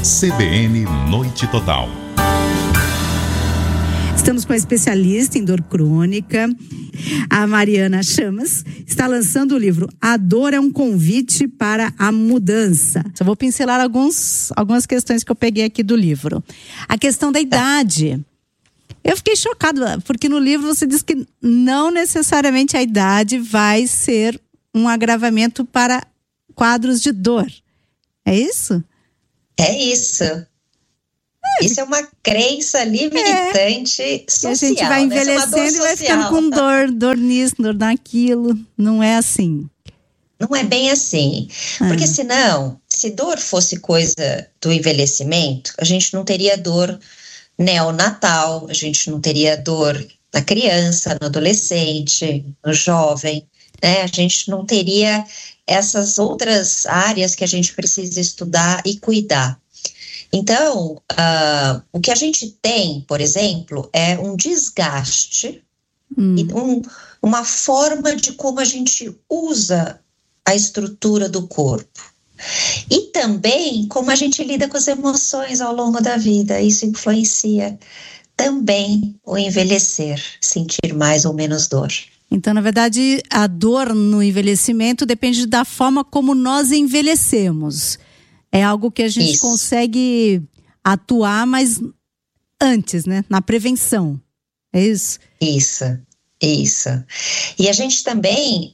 CBN Noite Total. Estamos com a especialista em dor crônica, a Mariana Chamas, está lançando o livro A Dor é um Convite para a Mudança. Só vou pincelar algumas questões que eu peguei aqui do livro. A questão da idade. Eu fiquei chocada, porque no livro você diz que não necessariamente a idade vai ser um agravamento para quadros de dor. É isso? É isso. Isso é uma crença limitante social. A gente vai envelhecendo e vai ficando com dor nisso, dor naquilo. Não é assim. Não é bem assim. Porque senão, se dor fosse coisa do envelhecimento, a gente não teria dor neonatal, a gente não teria dor na criança, no adolescente, no jovem, né? A gente não teria essas outras áreas que a gente precisa estudar e cuidar. Então, o que a gente tem, por exemplo, é um desgaste e uma forma de como a gente usa a estrutura do corpo. E também como a gente lida com as emoções ao longo da vida. Isso influencia também o envelhecer, sentir mais ou menos dor. Então, na verdade, a dor no envelhecimento depende da forma como nós envelhecemos. É algo que a gente consegue atuar, mas antes, né? Na prevenção. É isso? Isso. E a gente também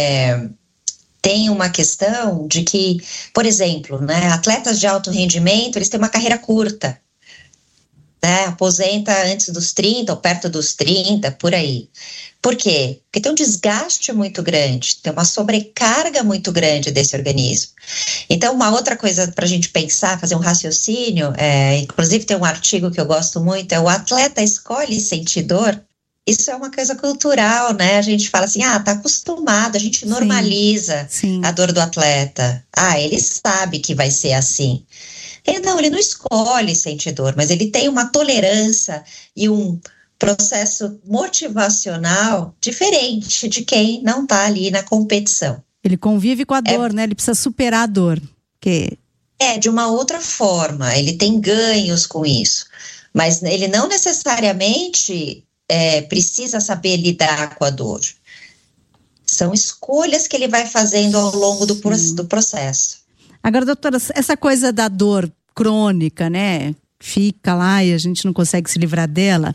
tem uma questão de que, por exemplo, né, atletas de alto rendimento, eles têm uma carreira curta. Né? Aposenta antes dos 30 ou perto dos 30, por aí. Por quê? Porque tem um desgaste muito grande, tem uma sobrecarga muito grande desse organismo. Então, uma outra coisa para a gente pensar, fazer um raciocínio, inclusive tem um artigo que eu gosto muito, é o atleta escolhe sentir dor. Isso é uma coisa cultural, né? A gente fala assim, tá acostumado, a gente normaliza a dor do atleta. Ele sabe que vai ser assim. Ele não escolhe sentir dor, mas ele tem uma tolerância e um processo motivacional diferente de quem não está ali na competição. Ele convive com a dor, né? Ele precisa superar a dor. De uma outra forma, ele tem ganhos com isso, mas ele não necessariamente precisa saber lidar com a dor. São escolhas que ele vai fazendo ao longo do processo. Agora, doutora, essa coisa da dor crônica, né? Fica lá e a gente não consegue se livrar dela.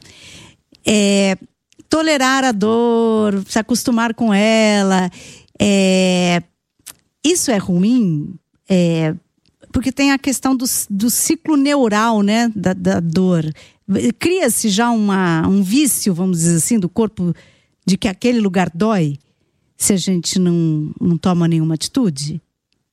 Tolerar a dor, se acostumar com ela, isso é ruim? Porque tem a questão do ciclo neural, né? Da dor. Cria-se já um vício, vamos dizer assim, do corpo, de que aquele lugar dói, se a gente não toma nenhuma atitude?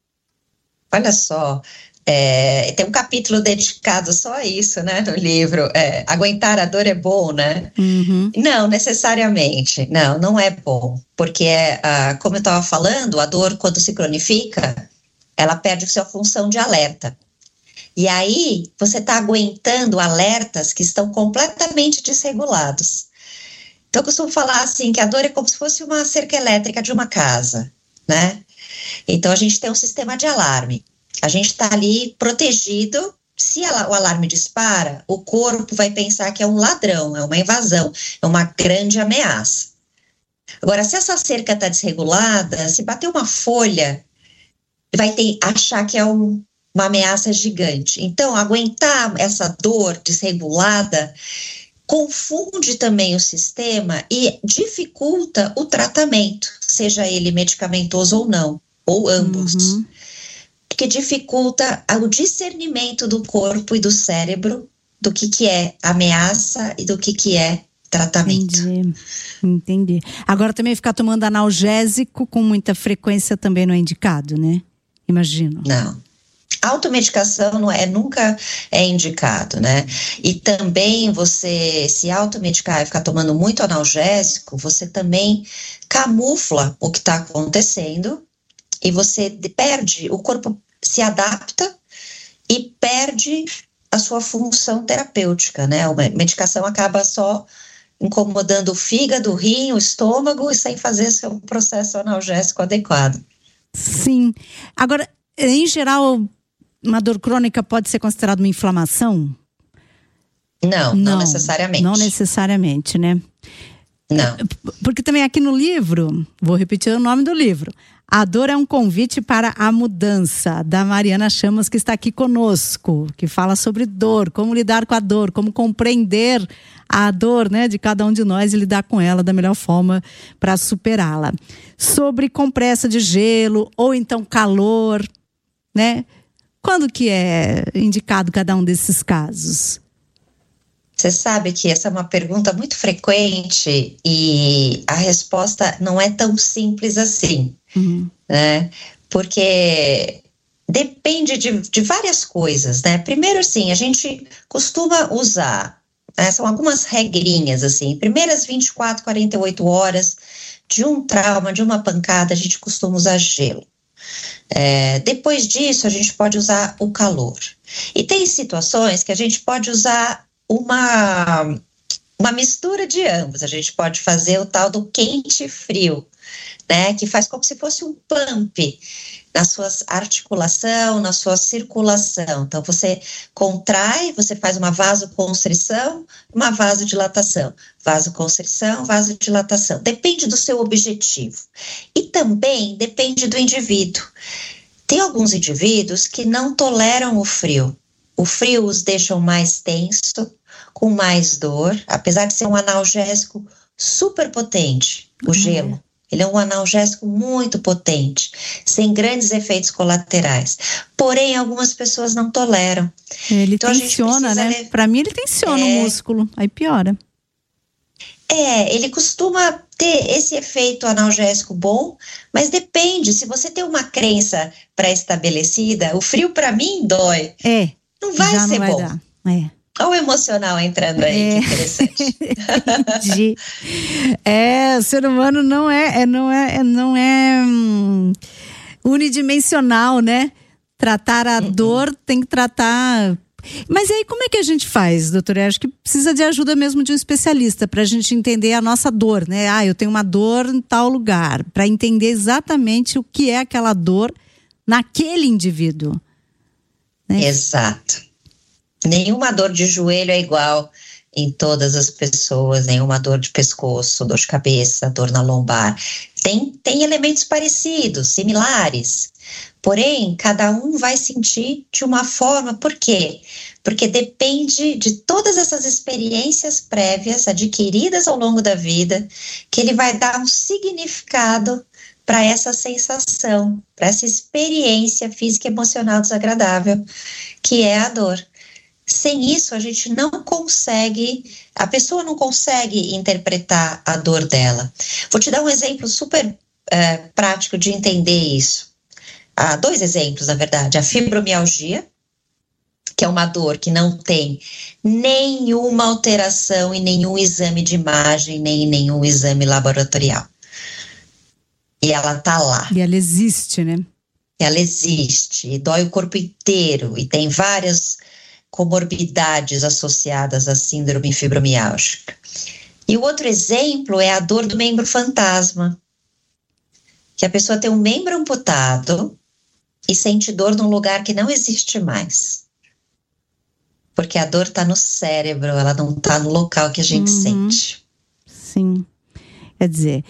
Olha só, tem um capítulo dedicado só a isso, né, no livro. Aguentar a dor é bom, né? Uhum. Não, necessariamente. Não é bom. Porque, como eu estava falando, a dor, quando se cronifica, ela perde sua função de alerta. E aí, você está aguentando alertas que estão completamente desregulados. Então, eu costumo falar assim, que a dor é como se fosse uma cerca elétrica de uma casa, né? Então, a gente tem um sistema de alarme. A gente está ali protegido. Se o alarme dispara, o corpo vai pensar que é um ladrão, é uma invasão, é uma grande ameaça. Agora, se essa cerca está desregulada, se bater uma folha, vai achar que é uma ameaça gigante. Então, aguentar essa dor desregulada confunde também o sistema e dificulta o tratamento, seja ele medicamentoso ou não, ou ambos. Uhum. Que dificulta o discernimento do corpo e do cérebro do que é ameaça e do que é tratamento. Entendi. Agora também ficar tomando analgésico com muita frequência também não é indicado, né? Imagino. Não. Automedicação nunca é indicado, né? E também você se automedicar e ficar tomando muito analgésico, você também camufla o que está acontecendo e você perde, o corpo se adapta e perde a sua função terapêutica, né? A medicação acaba só incomodando o fígado, o rim, o estômago e sem fazer seu processo analgésico adequado. Sim. Agora, em geral, uma dor crônica pode ser considerada uma inflamação? Não necessariamente. Não necessariamente, né? Não. Porque também aqui no livro, vou repetir o nome do livro, A Dor é um Convite para a Mudança, da Mariana Chamas, que está aqui conosco, que fala sobre dor, como lidar com a dor, como compreender a dor, né, de cada um de nós e lidar com ela da melhor forma para superá-la. Sobre compressa de gelo ou então calor, né? Quando que é indicado cada um desses casos? Você sabe que essa é uma pergunta muito frequente e a resposta não é tão simples assim, né? Porque depende de várias coisas, né? Primeiro, assim, a gente costuma usar, são algumas regrinhas, assim, primeiras 24, 48 horas de um trauma, de uma pancada, a gente costuma usar gelo. Depois disso, a gente pode usar o calor. E tem situações que a gente pode usar uma mistura de ambos. A gente pode fazer o tal do quente e frio, né? Que faz como se fosse um pump na sua articulação, na sua circulação. Então, você contrai, você faz uma vasoconstrição, uma vasodilatação. Vasoconstrição, vasodilatação. Depende do seu objetivo. E também depende do indivíduo. Tem alguns indivíduos que não toleram o frio. O frio os deixa mais tenso, com mais dor, apesar de ser um analgésico super potente, o gelo. Ele é um analgésico muito potente, sem grandes efeitos colaterais. Porém, algumas pessoas não toleram. Ele então, tensiona, né? Para mim, ele tensiona o músculo, aí piora. Ele costuma ter esse efeito analgésico bom, mas depende. Se você tem uma crença pré-estabelecida, o frio para mim dói. Não vai ser bom. Dar. Olha o emocional entrando aí, que interessante. Entendi. O ser humano não é unidimensional, né? Tratar a dor tem que tratar. Mas aí como é que a gente faz, doutora? Acho que precisa de ajuda mesmo de um especialista para a gente entender a nossa dor, né? Eu tenho uma dor em tal lugar, para entender exatamente o que é aquela dor naquele indivíduo. Né? Exato. Nenhuma dor de joelho é igual em todas as pessoas, nenhuma dor de pescoço, dor de cabeça, dor na lombar. Tem elementos parecidos, similares, porém, cada um vai sentir de uma forma. Por quê? Porque depende de todas essas experiências prévias adquiridas ao longo da vida, que ele vai dar um significado para essa sensação, para essa experiência física e emocional desagradável, que é a dor. Sem isso, a gente não consegue, a pessoa não consegue interpretar a dor dela. Vou te dar um exemplo super prático de entender isso. Dois exemplos, na verdade. A fibromialgia, que é uma dor que não tem nenhuma alteração em nenhum exame de imagem, nem em nenhum exame laboratorial. E ela tá lá. E ela existe, né? Ela existe, e dói o corpo inteiro, e tem várias comorbidades associadas à síndrome fibromialgica. E o outro exemplo é a dor do membro fantasma, que a pessoa tem um membro amputado e sente dor num lugar que não existe mais. Porque a dor está no cérebro, ela não está no local que a gente sente. Sim. Quer dizer,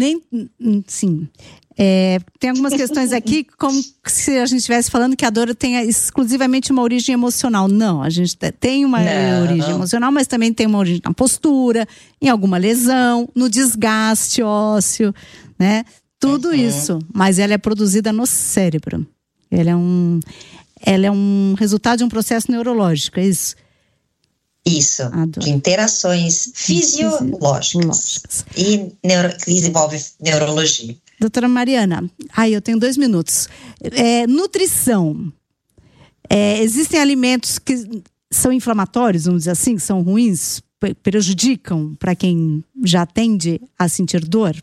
sim. Tem algumas questões aqui, como se a gente estivesse falando que a dor tenha exclusivamente uma origem emocional. Não, a gente tem uma origem emocional, mas também tem uma origem na postura, em alguma lesão, no desgaste ósseo, né? Tudo isso, mas ela é produzida no cérebro. Ela é um resultado de um processo neurológico, é isso? Isso, de interações fisiológicas e que envolve neurologia. Doutora Mariana, eu tenho 2 minutos. Nutrição. Existem alimentos que são inflamatórios, vamos dizer assim, que são ruins, prejudicam para quem já tende a sentir dor?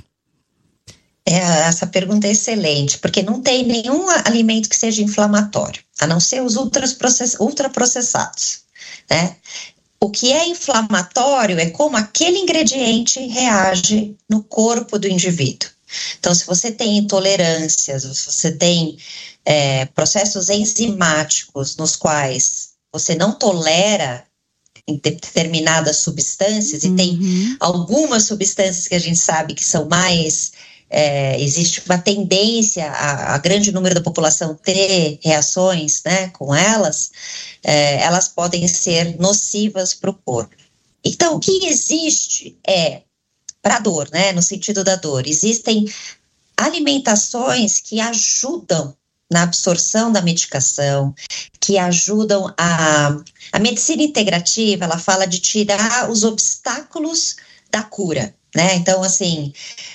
Essa pergunta é excelente, porque não tem nenhum alimento que seja inflamatório, a não ser os ultraprocessados, né? O que é inflamatório é como aquele ingrediente reage no corpo do indivíduo. Então, se você tem intolerâncias, se você tem processos enzimáticos nos quais você não tolera em determinadas substâncias, e tem algumas substâncias que a gente sabe que são mais, existe uma tendência a grande número da população ter reações, né, com elas, elas podem ser nocivas para o corpo. Então, o que existe para a dor, né, no sentido da dor, existem alimentações que ajudam na absorção da medicação, que ajudam a medicina integrativa, ela fala de tirar os obstáculos da cura, né? Então, assim,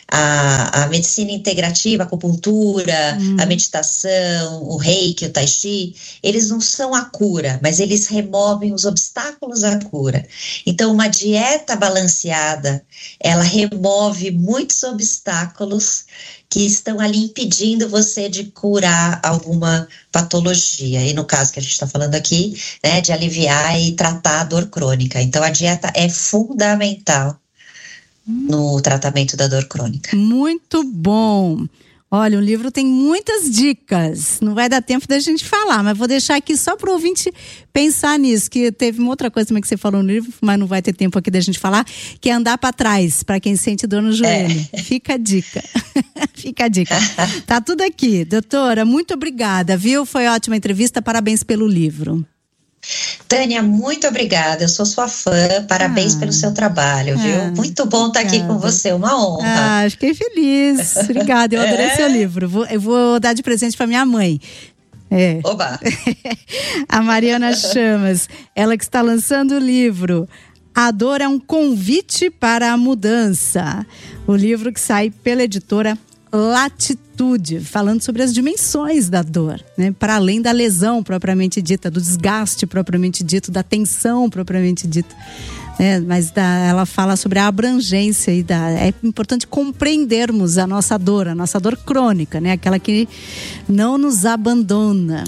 a medicina integrativa, a acupuntura, a meditação, o reiki, o tai chi, eles não são a cura, mas eles removem os obstáculos à cura. Então, uma dieta balanceada, ela remove muitos obstáculos que estão ali impedindo você de curar alguma patologia. E no caso que a gente está falando aqui, né, de aliviar e tratar a dor crônica. Então, a dieta é fundamental no tratamento da dor crônica. Muito bom. Olha, o livro tem muitas dicas. Não vai dar tempo da gente falar, mas vou deixar aqui só para o ouvinte pensar nisso, que teve uma outra coisa também que você falou no livro, mas não vai ter tempo aqui da gente falar, que é andar para trás, para quem sente dor no joelho. Fica a dica. Fica a dica. Tá tudo aqui. Doutora, muito obrigada, viu? Foi ótima entrevista, parabéns pelo livro. Tânia, muito obrigada, eu sou sua fã, parabéns pelo seu trabalho, viu? Muito bom estar aqui com você, uma honra. Fiquei feliz, obrigada, eu adorei seu livro, eu vou dar de presente para minha mãe. Oba! A Mariana Chamas, ela que está lançando o livro A Dor é um Convite para a Mudança, o livro que sai pela editora Latitude, falando sobre as dimensões da dor, né? Para além da lesão propriamente dita, do desgaste propriamente dito, da tensão propriamente dita, né? Mas ela fala sobre a abrangência e é importante compreendermos a nossa dor crônica, né? Aquela que não nos abandona.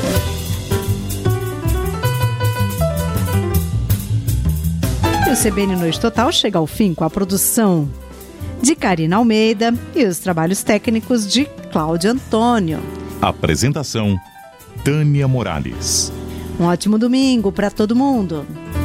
E o CBN Noite Total chega ao fim com a produção de Karina Almeida e os trabalhos técnicos de Cláudio Antônio. Apresentação: Tânia Morales. Um ótimo domingo para todo mundo.